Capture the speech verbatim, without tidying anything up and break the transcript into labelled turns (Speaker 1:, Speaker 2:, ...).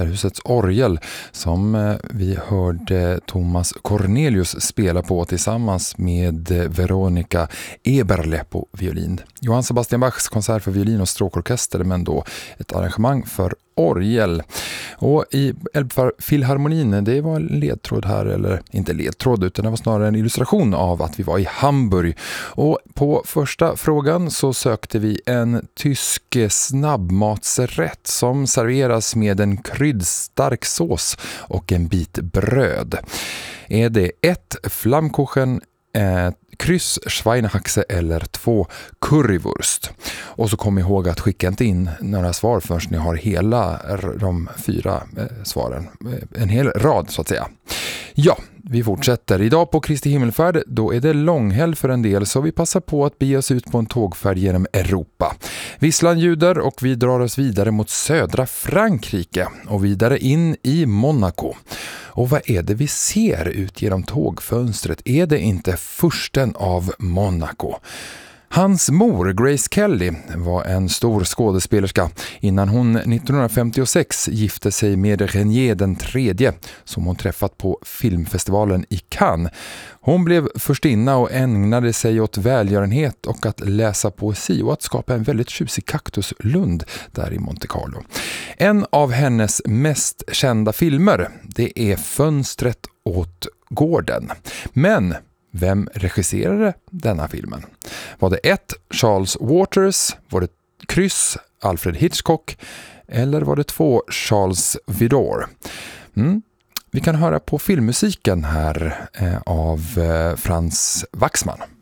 Speaker 1: Husets orgel som vi hörde Thomas Cornelius spela på tillsammans med Veronica Eberle på violin. Johann Sebastian Bachs konsert för violin och stråkorkester, men då ett arrangemang för orgel. Och i Elbphilharmonin, det var en ledtråd här, eller inte ledtråd utan det var snarare en illustration av att vi var i Hamburg. Och på första frågan så sökte vi en tysk snabbmatsrätt som serveras med en kryddstark sås och en bit bröd. Är det ett Flammkuchen, ett kryss Schweinehaxe eller två currywurst? Och så kom ihåg att skicka inte in några svar förrän ni har hela de fyra eh, svaren. En hel rad så att säga. Ja, vi fortsätter. Idag på Kristi himmelfärd, då är det långhelg för en del, så vi passar på att bege oss ut på en tågfärd genom Europa. Visslan ljuder och vi drar oss vidare mot södra Frankrike och vidare in i Monaco. Och vad är det vi ser ut genom tågfönstret? Är det inte fursten av Monaco? Hans mor, Grace Kelly, var en stor skådespelerska innan hon nittonhundrafemtiosex gifte sig med René den tredje som hon träffat på filmfestivalen i Cannes. Hon blev förstinna och ägnade sig åt välgörenhet och att läsa poesi och att skapa en väldigt tjusig kaktuslund där i Monte Carlo. En av hennes mest kända filmer, det är Fönstret åt gården. Men vem regisserade denna filmen? Var det ett Charles Waters, var det kryss Alfred Hitchcock eller var det två Charles Vidor? Mm. Vi kan höra på filmmusiken här eh, av eh, Frans Waxman.